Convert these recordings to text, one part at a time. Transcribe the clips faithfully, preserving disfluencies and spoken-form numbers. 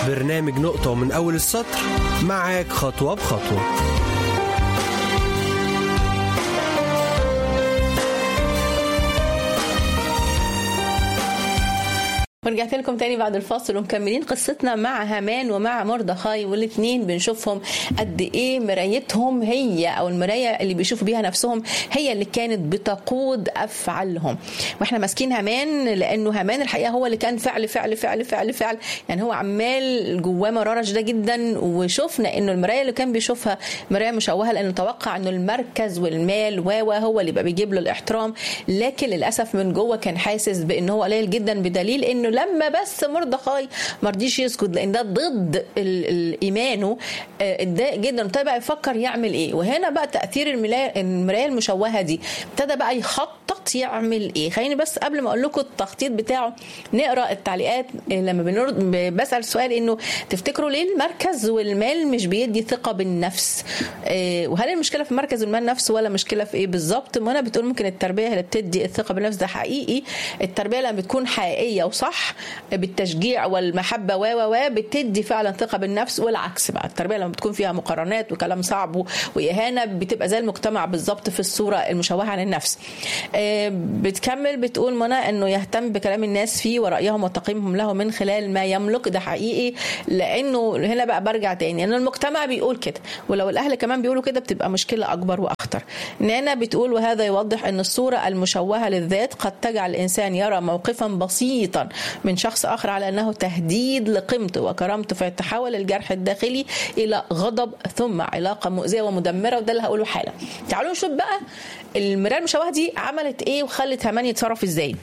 برنامج نقطة ومن أول السطر معاك خطوة بخطوة. ورجعت لكم تاني بعد الفاصل ومكملين قصتنا مع هامان ومع مردخاي، والاثنين بنشوفهم قد ايه مرايتهم هي او المرايه اللي بيشوفوا بيها نفسهم هي اللي كانت بتقود افعالهم. واحنا ماسكين هامان لانه هامان الحقيقه هو اللي كان فعل فعل فعل فعل فعل يعني هو عمال جواه مراره شديده جدا. وشفنا انه المرايه اللي كان بيشوفها مرايه مشوهه لانه توقع انه المركز والمال و هو اللي بقى بيجيب له الاحترام، لكن للاسف من جوه كان حاسس بانه هو قليل جدا، بدليل انه لما بس مردخاي ما رضيش يسجد لان ده ضد الايمانه اتضايق جدا، ابتدى بقى يفكر يعمل ايه. وهنا بقى تاثير المرايه المشوهه دي، ابتدى بقى يخطط يعمل ايه. خليني بس قبل ما اقول لكم التخطيط بتاعه نقرا التعليقات. لما بسال سؤال انه تفتكروا ليه المركز والمال مش بيدي ثقه بالنفس، وهل المشكله في المركز والمال نفسه ولا مشكله في ايه بالظبط؟ منى بتقول ممكن التربيه اللي بتدي الثقه بالنفس. ده حقيقي، التربيه لما بتكون حقيقيه وصح بالتشجيع والمحبه و و بتدي فعلا ثقه بالنفس، والعكس بقى التربيه لما بتكون فيها مقارنات وكلام صعب واهانه بتبقى زي المجتمع بالظبط في الصوره المشوهه عن النفس. بتكمل بتقول منى انه يهتم بكلام الناس فيه ورايهم وتقييمهم له من خلال ما يملك. ده حقيقي، لانه هنا بقى برجع تاني ان المجتمع بيقول كده، ولو الاهل كمان بيقولوا كده بتبقى مشكله اكبر واخطر. نانا بتقول وهذا يوضح ان الصوره المشوهه للذات قد تجعل الانسان يرى موقفا بسيطا من شخص آخر على أنه تهديد لقيمته وكرامته، فيتحول الجرح الداخلي إلى غضب ثم علاقة مؤذية ومدمرة. وده اللي هقوله حالا. تعالوا نشوف بقى المراية المشوهة دي عملت إيه وخلت هامان يتصرف إزاي.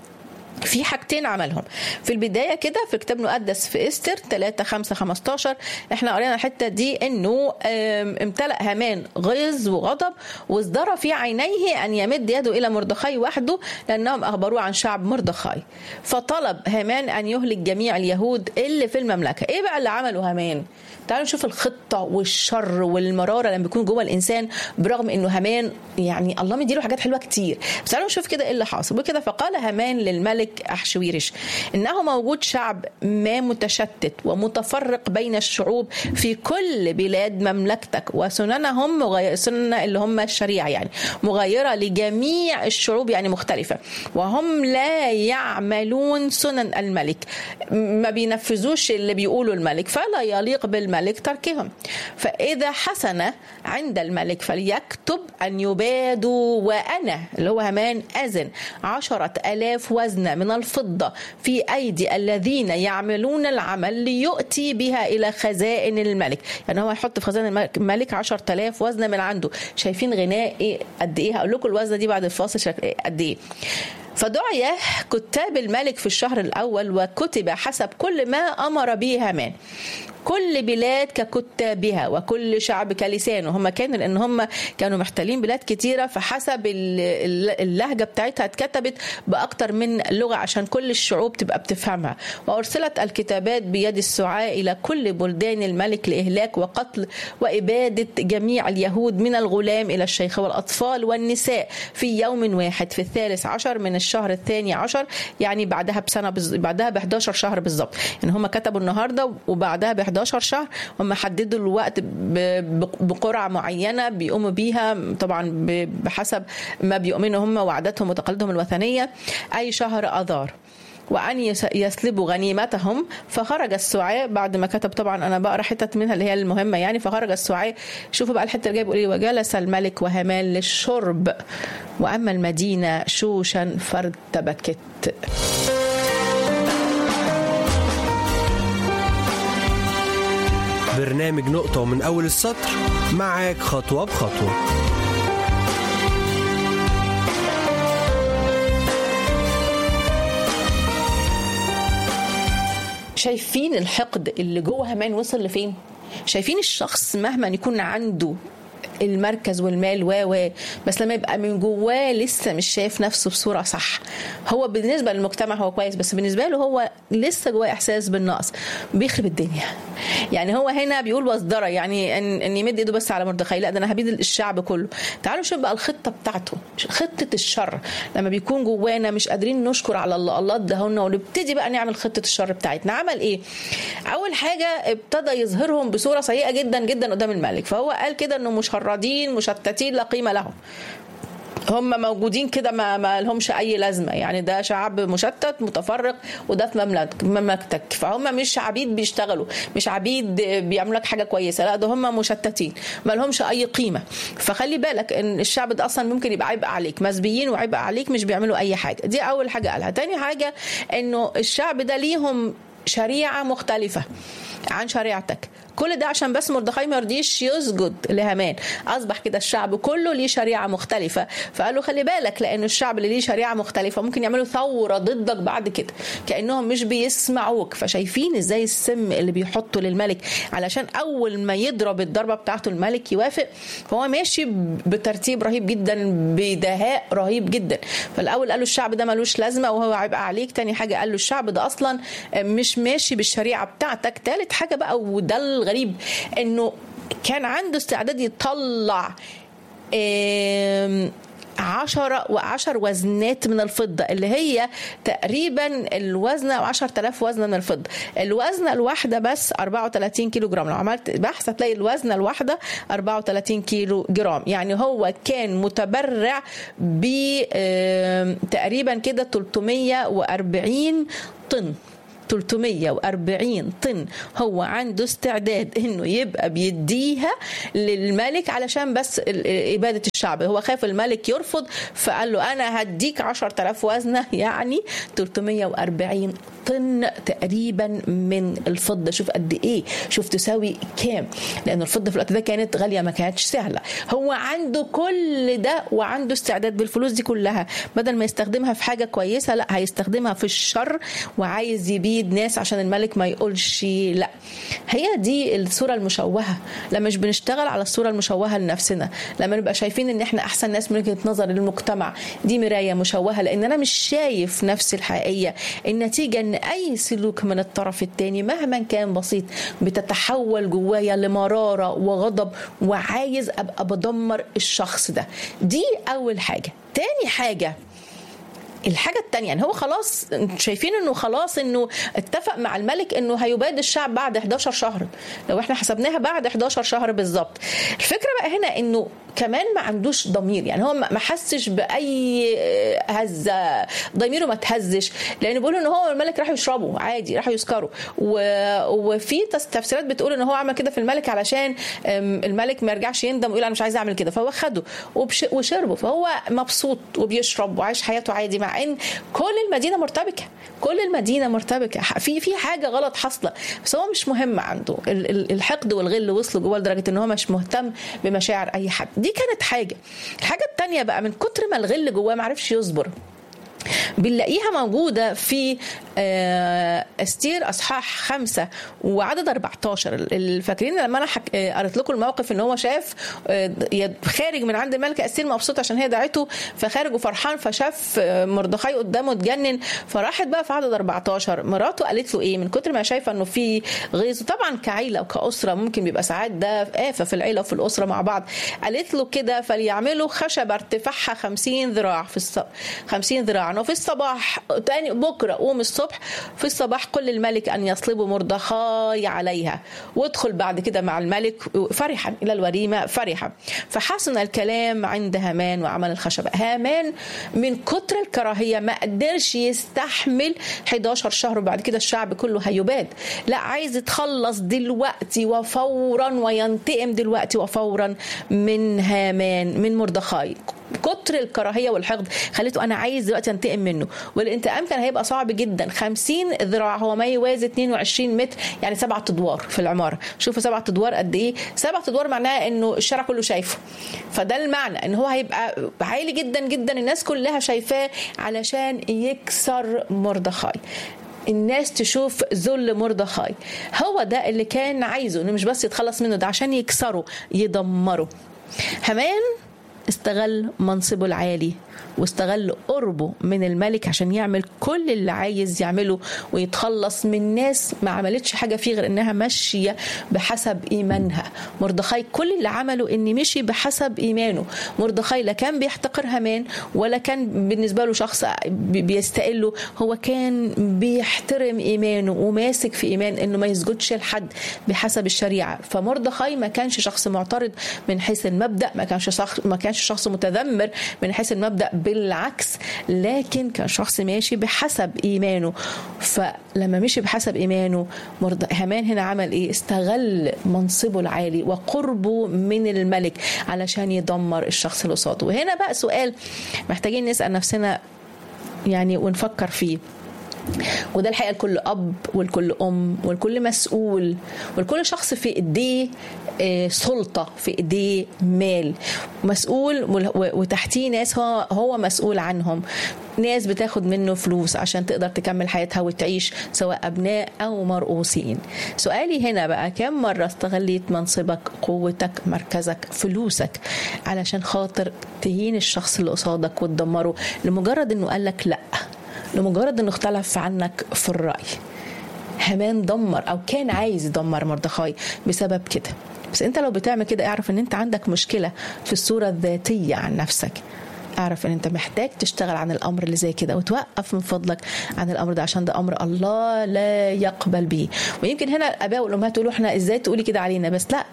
في حاجتين عملهم في البداية كده في كتاب مقدس في إستر ثلاثة خمسة خمستاشر. احنا قرينا الحتة دي انه امتلأ هامان غيظ وغضب وازدرى في عينيه ان يمد يده الى مردخاي وحده لانهم اخبروه عن شعب مردخاي، فطلب هامان ان يهلك جميع اليهود اللي في المملكة. ايه بقى اللي عمله هامان؟ تعالوا نشوف الخطة والشر والمرارة لما بيكون جوه الانسان، برغم انه هامان يعني الله مديله حاجات حلوة كتير. بس تعالوا نشوف كده ايه اللي حاصل. وكده فقال هامان للملك أحشويرش إنه موجود شعب ما متشتت ومتفرق بين الشعوب في كل بلاد مملكتك، وسننهم مغيرة، سنن اللي هم الشريعة يعني مغيرة لجميع الشعوب يعني مختلفة، وهم لا يعملون سنن الملك، ما بينفذوش اللي بيقولوا الملك، فلا يليق بالملك تركهم. فإذا حسن عند الملك فليكتب أن يبادوا، وأنا اللي هو هامان أذن عشرة ألاف وزنة من الفضة في أيدي الذين يعملون العمل ليؤتي بها إلى خزائن الملك. يعني هو يحط في خزائن الملك عشرة آلاف وزنة من عنده. شايفين غناء إيه قد إيه؟ هقول لكم الوزنة دي بعد الفاصل قد إيه. فدعي كتاب الملك في الشهر الأول وكتب حسب كل ما أمر به هامان، كل بلاد ككتابها وكل شعب كلسانه. هم كانوا لأن هم كانوا محتلين بلاد كتيرة، فحسب اللهجة بتاعتها اتكتبت بأكتر من لغة عشان كل الشعوب تبقى بتفهمها. وأرسلت الكتابات بيد السعاة إلى كل بلدان الملك لإهلاك وقتل وإبادة جميع اليهود من الغلام إلى الشيخ والأطفال والنساء في يوم واحد في الثالث عشر من الشهر الثاني عشر، يعني بعدها بسنة بز... بعدها ب إحدى عشر شهر بالظبط. يعني هم كتبوا النهاردة وبعدها ب إحدى عشر شهر، هم حددوا الوقت بقرعة معينة بيقوموا بيها طبعا بحسب ما بيؤمنوا هم وعاداتهم وتقاليدهم الوثنية، أي شهر أذار، وأن يسلبوا غنيمتهم. فخرج السعاة بعد ما كتب، طبعا أنا بقرأ حتة منها اللي هي المهمة يعني. فخرج السعاة، شوفوا بقى الحتة اللي جاي بيقول إيه: وجلس الملك وهامان للشرب، وأما المدينة شوشا فارتبكت. برنامج نقطة ومن أول السطر معاك خطوة بخطوة. شايفين الحقد اللي جوه هامان وصل لفين؟ شايفين الشخص مهما يكون عنده المركز والمال و و بس لما يبقى من جواه لسه مش شايف نفسه بصورة صح. هو بالنسبة للمجتمع هو كويس، بس بالنسبة له هو لسه جواه إحساس بالنقص، بيخرب الدنيا. يعني هو هنا بيقول وصدرة، يعني ان, إن يمد ايده بس على مردخاي، لا ده انا هبيد الشعب كله. تعالوا شوف بقى الخطة بتاعته، خطة الشر لما بيكون جوانا مش قادرين نشكر على الله الله اداهولنا، ونبتدي بقى نعمل خطة الشر بتاعتنا. عمل ايه؟ اول حاجة ابتدى يظهرهم بصورة سيئة جدا جدا قدام الملك. فهو قال كده انه مشردين مشتتين لا قيمة لهم، هم موجودين كده ما, ما لهمش اي لازمه. يعني ده شعب مشتت متفرق وده في مملكتك، فهم مش عبيد بيشتغلوا، مش عبيد بيعملوا لك حاجه كويسه، لا ده هم مشتتين ما لهمش اي قيمه. فخلي بالك ان الشعب ده اصلا ممكن يبقى عبء عليك، مسبيين وعبء عليك، مش بيعملوا اي حاجه. دي اول حاجه قالها. تاني حاجه انه الشعب ده ليهم شريعه مختلفه عن شريعتك. كل ده عشان بس مردخاي ما يرضيش يسجد لهامان. اصبح كده الشعب كله ليه شريعه مختلفه، فقالوا خلي بالك لان الشعب اللي ليه شريعه مختلفه ممكن يعملوا ثوره ضدك بعد كده، كانهم مش بيسمعوك. فشايفين ازاي السم اللي بيحطه للملك علشان اول ما يضرب الضربه بتاعته الملك يوافق. فهو ماشي بترتيب رهيب جدا، بدهاء رهيب جدا. فالاول قالوا الشعب ده ملوش لازمه وهو عبء عليك. تاني حاجه قالوا الشعب ده اصلا مش ماشي بالشريعه بتاعتك. تالت حاجه بقى وده الغريب انه كان عنده استعداد يطلع عشرة وعشر وزنات من الفضة، اللي هي تقريبا الوزنة وعشر تلاف وزنة من الفضة. الوزنة الواحدة بس أربعة وثلاثين كيلو جرام. لو عملت بحث هتلاقي الوزنة الواحدة أربعة وثلاثين كيلو جرام. يعني هو كان متبرع ب تقريبا كده ثلاثمية وأربعين طن. ثلاثمية وأربعين طن هو عنده استعداد انه يبقى بيديها للملك علشان بس إبادة الشعب. هو خاف الملك يرفض فقال له انا هديك عشرة آلاف وزنة، يعني ثلاثمية وأربعين طن تقريبا من الفضة. شوف قد ايه، شوف تساوي كام، لان الفضة في الوقت ده كانت غالية ما كانتش سهلة. هو عنده كل ده وعنده استعداد بالفلوس دي كلها بدل ما يستخدمها في حاجة كويسة، لا هيستخدمها في الشر وعايز يبيد ناس عشان الملك ما يقولش لا. هي دي الصورة المشوهة. لما مش بنشتغل على الصورة المشوهة لنفسنا، لما نبقى شايفين ان احنا احسن ناس من وجهة نظر للمجتمع، دي مراية مشوهة، لان انا مش شايف نفسي الحقيقية. النتيجة ان اي سلوك من الطرف الثاني مهما كان بسيط بتتحول جوايا لمرارة وغضب، وعايز ابقى بدمر الشخص ده. دي اول حاجة. تاني حاجة، الحاجة التانية، يعني هو خلاص شايفين انه خلاص انه اتفق مع الملك انه هيباد الشعب بعد إحدى عشر شهر. لو احنا حسبناها بعد إحدى عشر شهر بالظبط. الفكرة بقى هنا انه كمان ما عندوش ضمير، يعني هو ما حسش باي هزه، ضميره ما تهزش، لان بيقولوا ان هو الملك راح يشربوا عادي، راح يسكروا. وفي تفسيرات بتقول ان هو عمل كده في الملك علشان الملك ما يرجعش يندم ويقول انا مش عايز اعمل كده، فهو خده وشربه، فهو مبسوط وبيشرب وعايش حياته عادي، مع ان كل المدينه مرتبكه، كل المدينه مرتبكه، في في حاجه غلط حاصله. بس هو مش مهم عنده، الحقد والغل وصلوا جوه لدرجه ان هو مش مهتم بمشاعر اي حد. دي كانت حاجة. الحاجة التانية بقى، من كتر ما الغل جواه معرفش يصبر. بنلاقيها موجودة في استير أصحاح خمسة وعدد أربعتاشر. الفاكرين لما أنا حك... قرأت لكم الموقف إن هو شاف خارج من عند الملكة استير مبسوط عشان هي دعته، فخارج وفرحان، فشاف مردخاي قدامه اتجنن. فراحت بقى في عدد أربعتاشر مراته قالت له إيه، من كتر ما شايفة إنه في غيظ، طبعا كعيلة وكأسرة ممكن بيبقى ساعات ده آفة في العيلة وفي الأسرة مع بعض، قالت له كده فليعملوا خشبة ارتفاعها خمسين ذراع في الص... خمسين ذراع، وفي الصباح تاني بكرة قوم الصبح في الصباح كل الملك أن يصلبوا مردخاي عليها، وادخل بعد كده مع الملك فرحا إلى الوريمة فرحا. فحسن الكلام عند هامان وعمل الخشبة. هامان من كتر الكراهية ما قدرش يستحمل إحدى عشر شهر وبعد كده الشعب كله هيباد، لا عايز يتخلص دلوقتي وفورا وينتقم دلوقتي وفورا من هامان من مردخاي. كتر الكراهية والحقد خليته أنا عايز دلوقتي أنتقم منه، والانتقام كان هيبقى صعب جدا. خمسين ذراع هو ما يوازي اتنين وعشرين متر، يعني سبعة أدوار في العمارة. شوفوا سبعة أدوار قد إيه، سبعة أدوار معناها إنه الشارع كله شايفه، فده المعنى إن هو هيبقى عالي جدا جدا، الناس كلها شايفاه علشان يكسر مردخاي، الناس تشوف ذل مردخاي. هو ده اللي كان عايزه، إنه مش بس يتخلص منه، ده عشان يكسره يدمره. هامان استغل منصبه العالي واستغل قربه من الملك عشان يعمل كل اللي عايز يعمله ويتخلص من ناس ما عملتش حاجة فيه غير انها ماشية بحسب ايمانها. مردخاي كل اللي عمله ان مشي بحسب ايمانه. مردخاي لا كان بيحتقر هامان ولا كان بالنسبة له شخص بيستقله، هو كان بيحترم ايمانه وماسك في ايمان انه ما يسجدش لحد بحسب الشريعة. فمردخاي ما كانش شخص معترض من حيث المبدأ، ما كانش شخص ما كانش شخص متذمر من حيث المبدأ، بالعكس، لكن كان شخص ماشي بحسب إيمانه. فلما مشي بحسب إيمانه هامان هنا عمل إيه؟ استغل منصبه العالي وقربه من الملك علشان يدمر الشخص اللي قصاده. وهنا بقى سؤال محتاجين نسأل نفسنا يعني ونفكر فيه، وده الحقيقة لكل أب ولكل أم ولكل مسؤول ولكل شخص في إيديه سلطة، في إيديه مال، مسؤول وتحتيه ناس هو هو مسؤول عنهم، ناس بتاخد منه فلوس عشان تقدر تكمل حياتها وتعيش، سواء أبناء أو مرؤوسين. سؤالي هنا بقى، كم مرة استغليت منصبك، قوتك، مركزك، فلوسك علشان خاطر تهين الشخص اللي قصادك وتدمره لمجرد إنه قالك لأ، لمجرد انه اختلف عنك في الرأي؟ هامان دمر او كان عايز يدمر مردخاي بسبب كده. بس انت لو بتعمل كده اعرف ان انت عندك مشكلة في الصورة الذاتية عن نفسك. اعرف ان انت محتاج تشتغل عن الامر اللي زي كده وتوقف من فضلك عن الامر ده، عشان ده امر الله لا يقبل به. ويمكن هنا الاباء والامهات يقولوا احنا ازاي تقولي كده علينا، بس لا،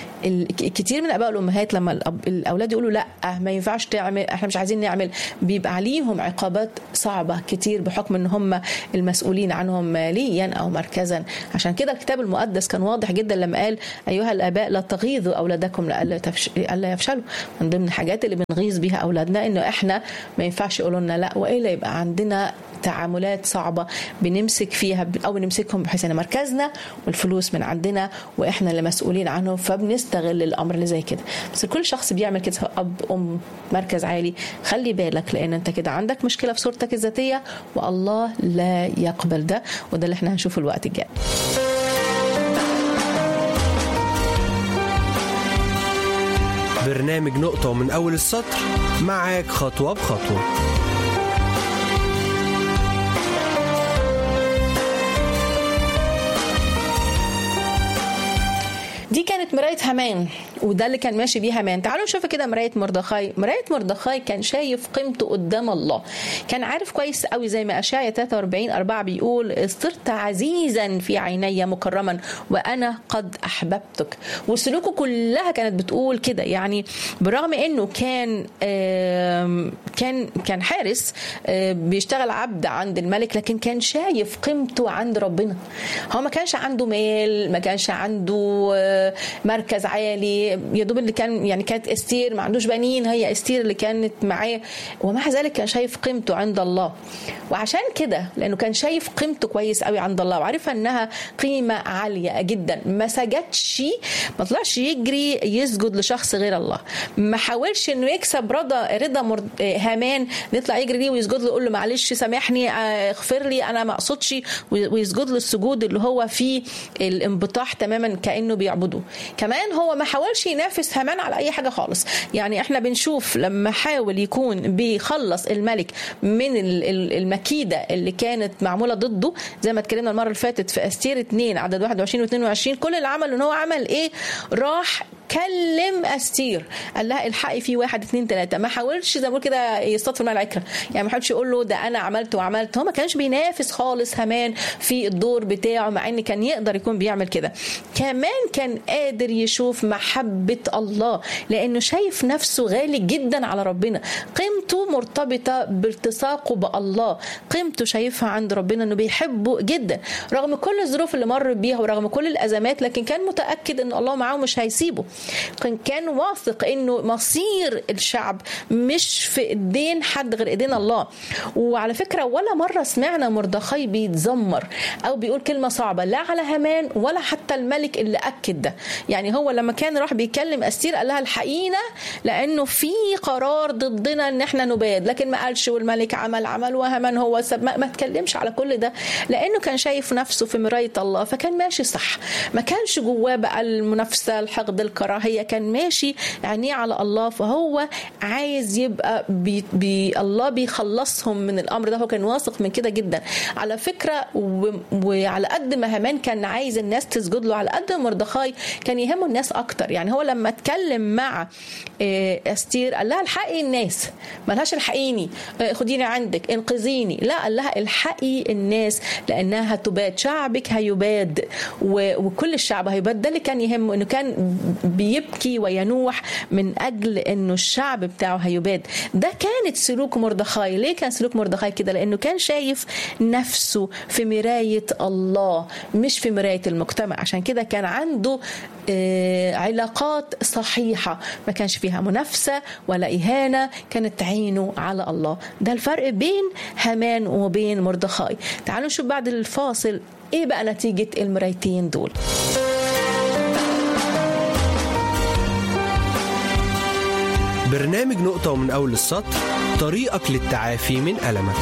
كتير من الاباء والامهات لما الاولاد يقولوا لا ما ينفعش تعمل، احنا مش عايزين نعمل، بيبقى عليهم عقابات صعبة كتير بحكم ان هم المسؤولين عنهم ماليا او مركزا. عشان كده الكتاب المقدس كان واضح جدا لما قال ايها الاباء لا تغيظوا اولادكم لئلا يفشلوا. من ضمن الحاجات اللي بنغيظ بيها اولادنا انه احنا ما ينفعش يقولوا لنا لا، والا يبقى عندنا تعاملات صعبة بنمسك فيها او بنمسكهم بحيث ان مركزنا والفلوس من عندنا واحنا اللي مسؤولين عنهم، فبنستغل الامر اللي زي كده. بس كل شخص بيعمل كده، اب، ام، مركز عالي، خلي بالك، لان انت كده عندك مشكلة في صورتك الذاتية والله لا يقبل ده. وده اللي احنا هنشوفه الوقت الجاي. برنامج نقطة من أول السطر معاك خطوة بخطوة. دي كانت مراية هامان وده اللي كان ماشي بيه هامان. تعالوا نشوف كده مراية مردخاي. مراية مردخاي كان شايف قيمته قدام الله، كان عارف كويس قوي زي ما أشعياء ثلاثة وأربعين أربعة بيقول صرت عزيزا في عيني مكرما وأنا قد أحببتك. وسلوكه كلها كانت بتقول كده. يعني برغم أنه كان كان كان حارس بيشتغل عبد عند الملك، لكن كان شايف قيمته عند ربنا. هو ما كانش عنده مال، ما كانش عنده مركز عالي، يا دوب اللي كان يعني كانت استير، ما عندوش بنين، هي استير اللي كانت معاه، ومع ذلك كان شايف قيمته عند الله. وعشان كده لانه كان شايف قيمته كويس قوي عند الله وعارفه انها قيمه عاليه جدا، ما سجدش، ما طلعش يجري يسجد لشخص غير الله، ما حاولش انه يكسب رضا رضا هامان يطلع يجري ليه ويسجد له، يقول له معلش سامحني اغفر لي انا ما اقصدش، ويسجد له السجود اللي هو فيه الانبطاح تماما كانه بيعبده. كمان هو ما حاولش ينافس هامان على اي حاجه خالص. يعني احنا بنشوف لما حاول يكون بيخلص الملك من المكيده اللي كانت معموله ضده، زي ما اتكلمنا المره اللي فاتت في استير اتنين عدد واحد وعشرين واثنين وعشرين، كل اللي عمله ان هو عمل ايه؟ راح كلم استير قال لها الحقي في واحد اتنين تلاته. ما حاولش زي ما كده يصطاد في الماء العكره، يعني ما حاولش يقول له ده انا عملت وعملت. هو ما كانش بينافس خالص هامان في الدور بتاعه، مع ان كان يقدر يكون بيعمل كده. كمان كان قادر يشوف محبه الله لانه شايف نفسه غالي جدا على ربنا، قيمته مرتبطه بالتصاقه بالله، قيمته شايفها عند ربنا انه بيحبه جدا رغم كل الظروف اللي مر بيها ورغم كل الازمات، لكن كان متاكد ان الله معاه مش هيسيبه. كان واثق انه مصير الشعب مش في ايدين حد غير ايدين الله. وعلى فكره ولا مره سمعنا مردخاي بيتذمر او بيقول كلمه صعبه لا على هامان ولا حتى الملك اللي اكد ده. يعني هو لما كان راح بيكلم استير قال لها الحقينا لانه في قرار ضدنا ان احنا نباد، لكن ما قالش والملك عمل عمل وهامان هو سب، ما, ما تكلمش على كل ده لانه كان شايف نفسه في مرايه الله، فكان ماشي صح، ما كانش جواه بقى المنافسه، الحقد، الكراهيه، الكراهية، كان ماشي عينيه على الله، فهو عايز يبقى بي بي الله بيخلصهم من الأمر ده. هو كان واثق من كده جدا على فكرة. وعلى قد ما هامان كان عايز الناس تسجد له، على قد مردخاي كان يهمه الناس أكتر. يعني هو لما اتكلم مع أستير قال لها الحقي الناس، ملهاش الحقيني خديني عندك انقذيني، لا، قال لها الحقي الناس لأنها تباد، شعبك هيباد وكل الشعب هيباد. ده اللي كان يهمه، انه كان بيبكي وينوح من اجل انه الشعب بتاعه هيباد. ده كانت سلوك مردخاي. ليه كان سلوك مردخاي كده؟ لانه كان شايف نفسه في مراية الله مش في مراية المجتمع. عشان كده كان عنده علاقات صحيحة، ما كانش فيها منافسة ولا إهانة، كانت عينه على الله. ده الفرق بين هامان وبين مردخاي. تعالوا نشوف بعد الفاصل ايه بقى نتيجة المرايتين دول. برنامج نقطة ومن أول السطر، طريقك للتعافي من ألمك.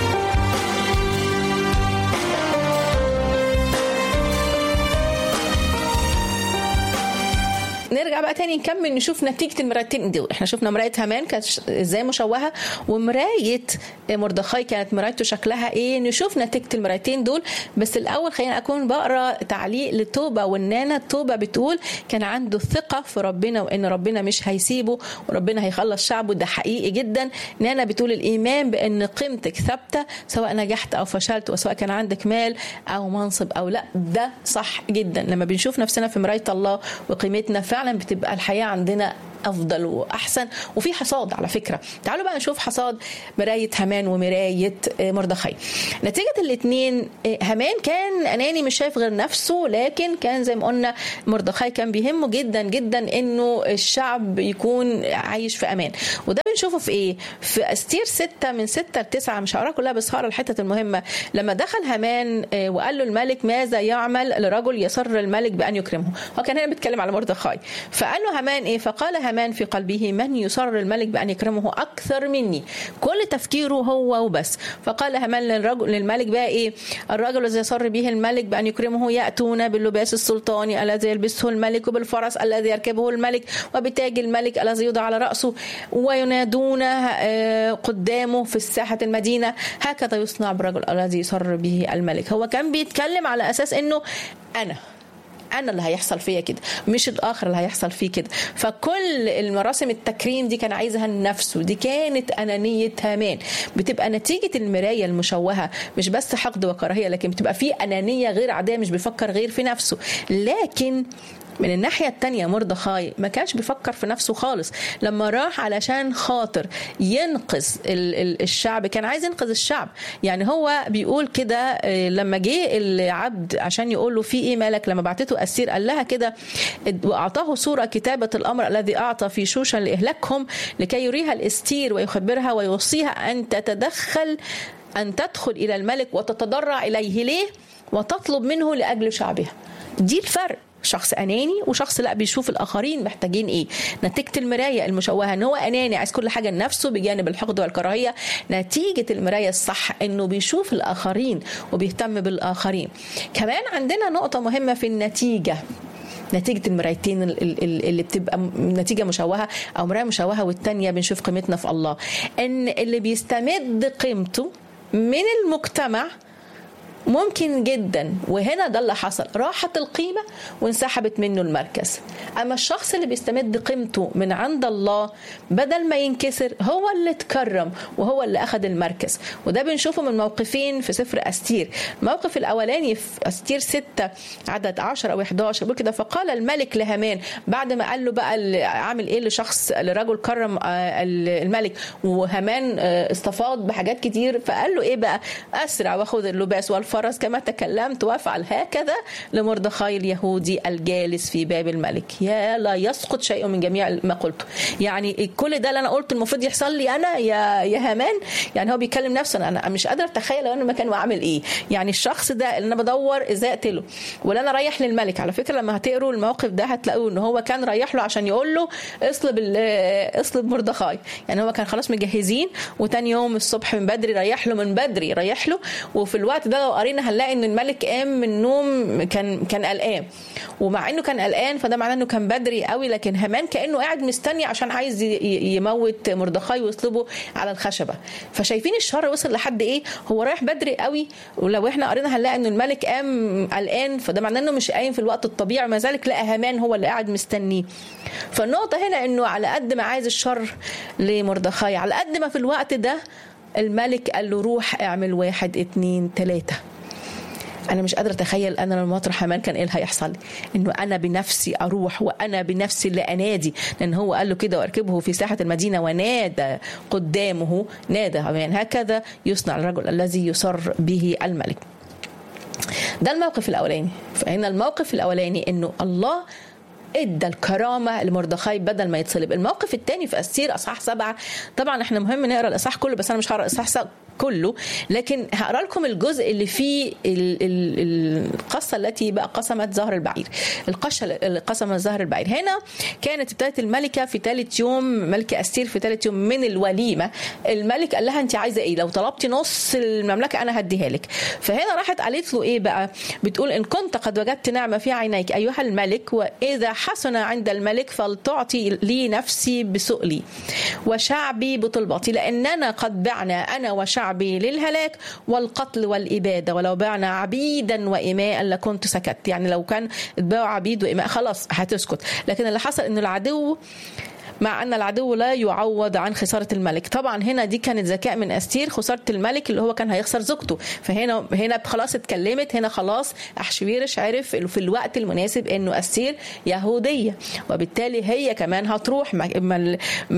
نرجع بقى تاني نكمل نشوف نتيجة المرايتين دول. احنا شفنا مراية هامان كانت ازاي مشوهة، ومراية مردخاي كانت مرايته شكلها ايه. نشوف نتيجة المرايتين دول. بس الاول خلينا اكون بقرا تعليق لتوبة والنانا. توبة بتقول كان عنده ثقة في ربنا وان ربنا مش هيسيبه وربنا هيخلص شعبه. ده حقيقي جدا. نانا بتقول الايمان بان قيمتك ثابتة سواء نجحت او فشلت، وسواء كان عندك مال او منصب او لا. ده صح جدا. لما بنشوف نفسنا في مراية الله وقيمتنا فعلا بتبقى الحياة عندنا أفضل وأحسن، وفي حصاد على فكرة. تعالوا بقى نشوف حصاد مراية هامان ومراية مردخاي. نتيجة الاثنين، هامان كان أناني مش شايف غير نفسه، لكن كان زي ما قلنا مردخاي كان بيهمه جدا جدا إنه الشعب يكون عايش في أمان. وده بنشوفه في إيه؟ في أستير ستة من ستة لتسعة. مش هقرأ كلها بس هقرأ الحتة المهمة. لما دخل هامان وقال له الملك ماذا يعمل لرجل يسر الملك بأن يكرمه. هو كان هنا بيتكلم على مردخاي. فقال له هامان إيه؟ فقال هامان في قلبه من يسر الملك بأن يكرمه أكثر مني. كل تفكيره هو وبس. فقال هامان للرجل للملك بقى إيه؟ الرجل الذي يسر به الملك بأن يكرمه يأتون باللباس السلطاني الذي يلبسه الملك وبالفرس الذي يركبه الملك وبتاج الملك الذي يوضع على رأسه، وينادون قدامه في الساحة المدينة هكذا يصنع بالرجل الذي يسر به الملك. هو كان بيتكلم على أساس إنه أنا أنا اللي هيحصل فيا كده، مش الآخر اللي هيحصل فيه كده. فكل المراسم التكريم دي كان عايزها لنفسه. دي كانت أنانية هامان. بتبقى نتيجة المراية المشوهة مش بس حقد وكراهية، لكن بتبقى فيه أنانية غير عادية، مش بيفكر غير في نفسه. لكن من الناحية التانية مردخاي ما كانش بيفكر في نفسه خالص. لما راح علشان خاطر ينقذ الشعب، كان عايز ينقذ الشعب. يعني هو بيقول كده لما جه العبد عشان يقول له في ايه مالك، لما بعتته أستير قال لها كده وأعطاه صورة كتابة الأمر الذي أعطى في شوشن لإهلاكهم لكي يريها الأستير ويخبرها ويوصيها أن تتدخل أن تدخل إلى الملك وتتضرع إليه ليه وتطلب منه لأجل شعبها. دي الفرق. شخص أناني وشخص لا بيشوف الآخرين محتاجين إيه. نتيجة المراية المشوهة إن هو أناني عايز كل حاجة لنفسه بجانب الحقد والكراهية. نتيجة المراية الصح إنه بيشوف الآخرين وبيهتم بالآخرين. كمان عندنا نقطة مهمة في النتيجة. نتيجة المرايتين اللي بتبقى نتيجة مشوهة أو مراية مشوهة والتانية بنشوف قيمتنا في الله، إن اللي بيستمد قيمته من المجتمع ممكن جدا، وهنا ده اللي حصل، راحت القيمة وانسحبت منه المركز. أما الشخص اللي بيستمد قيمته من عند الله بدل ما ينكسر هو اللي اتكرم وهو اللي أخذ المركز. وده بنشوفه من موقفين في سفر أستير. الموقف الأولاني في أستير ستة عدد عشر أو إحدى عشر بيقول كده فقال الملك لهامان بعد ما قال له بقى عامل إيه لشخص لرجل كرم الملك، وهامان استفاض بحاجات كتير، فقال له إيه بقى؟ أسرع وأخذ اللباس والفرس فرس كما تكلمت وافعل هكذا لمردخاي اليهودي الجالس في باب الملك. يا لا يسقط شيء من جميع ما قلته. يعني كل ده اللي انا قلت المفروض يحصل لي انا يا يا هامان. يعني هو بيكلم نفسه. انا مش قادر اتخيل لو انا مكانه واعمل ايه. يعني الشخص ده اللي انا بدور ازاي اقتله ولا انا رايح للملك. على فكره لما هتقروا الموقف ده هتلاقوا ان هو كان رايح له عشان يقول له اصلب اصلب مردخاي. يعني هو كان خلاص مجهزين، وتاني يوم الصبح من بدري رايح له من بدري رايح له وفي الوقت ده قرينا هنلاقي ان الملك قام من النوم كان كان قلقان، ومع انه كان قلقان فده معناه انه كان بدري قوي، لكن هامان كانه قاعد مستني عشان عايز يموت مردخاي ويصلبه على الخشبه. فشايفين الشر وصل لحد ايه؟ هو رايح بدري قوي، ولو احنا قرينا هنلاقي انه الملك قام قلقان، فده معناه انه مش قايم في الوقت الطبيعي، وما ذلك لقى هامان هو اللي قاعد مستنيه. فالنقطه هنا انه على قد ما عايز الشر لمردخاي، على قد ما في الوقت ده الملك قال له روح اعمل واحد اتنين تلاتة. أنا مش قادرة أتخيل أنا لما أطرح هامان كان إيه اللي هيحصل لي، إنه أنا بنفسي أروح وأنا بنفسي اللي أنادي، لأن هو قال له كده وأركبه في ساحة المدينة ونادى قدامه، نادى هامان هكذا يصنع الرجل الذي يسر به الملك. ده الموقف الأولاني. فهنا الموقف الأولاني إنه الله ادى الكرامه لمردخاي بدل ما يتصلب. الموقف الثاني في أستير اصحاح سبعة، طبعا احنا مهم نقرا الاصحاح كله، بس انا مش هقرا الاصحاح كله، لكن هقرا لكم الجزء اللي فيه القصه التي بقى قسمت ظهر البعير. القشه اللي قسمت ظهر البعير هنا كانت ابتدت الملكه في ثالث يوم، ملكه أستير في ثالث يوم من الوليمه. الملك قال لها انت عايزه ايه؟ لو طلبتي نص المملكه انا هديها لك. فهنا راحت قالت له ايه بقى؟ بتقول ان كنت قد وجدت نعمه في عينيك ايها الملك، واذا حسن عند الملك فلتعطي لي نفسي بسؤلي وشعبي بطلبتي، لاننا قد بعنا انا وشعبي شعبي للهلاك والقتل والإبادة، ولو بعنا عبيدا وإماء لكنت سكت. يعني لو كان اتباعوا عبيد وإماء خلاص هتسكت، لكن اللي حصل إنه العدو، مع أن العدو لا يعوض عن خسارة الملك. طبعا هنا دي كانت ذكاء من أستير، خسارة الملك اللي هو كان هيخسر زوجته. فهنا هنا خلاص اتكلمت، هنا خلاص أحشويرش عرف في الوقت المناسب إنه أستير يهودية، وبالتالي هي كمان هتروح مع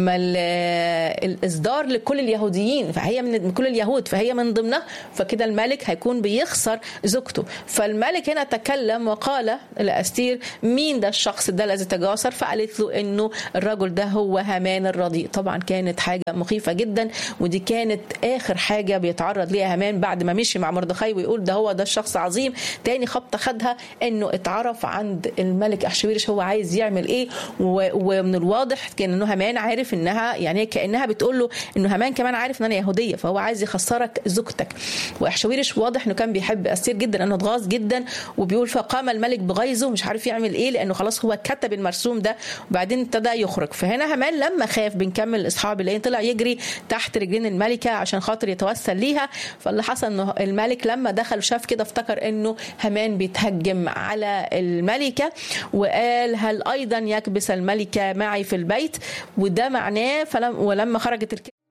الإصدار لكل اليهوديين، فهي من كل اليهود، فهي من ضمنها، فكده الملك هيكون بيخسر زوجته. فالملك هنا تكلم وقال لأستير مين ده الشخص ده الذي تجاسر؟ فقالت له إنه الرجل ده هو هامان الرديء. طبعا كانت حاجة مخيفة جدا، ودي كانت آخر حاجة بيتعرض ليها هامان بعد ما مشي مع مردخاي ويقول ده هو ده الشخص عظيم. تاني خبطة خدها انه اتعرف عند الملك أحشويرش هو عايز يعمل ايه، ومن الواضح كان انه هامان عارف انها، يعني كأنها بتقول له انه هامان كمان عارف ان انا يهودية، فهو عايز يخسرك زوجتك. وأحشويرش واضح انه كان بيحب أستير جدا، انه اتغاظ جدا، وبيقول فقام الملك بغيظه مش عارف يعمل ايه، لانه خلاص هو كتب المرسوم ده وبعدين ابتدى يخرج. فهنا هامان لما خاف، بنكمل الاصحاب اللي طلع يجري تحت رجلين الملكه عشان خاطر يتوسل ليها. فاللي حصل انه الملك لما دخل شاف كده افتكر انه هامان بيتهجم على الملكه، وقال هل ايضا يكبس الملكه معي في البيت؟ وده معناه فلم ولما خرجت الكلمه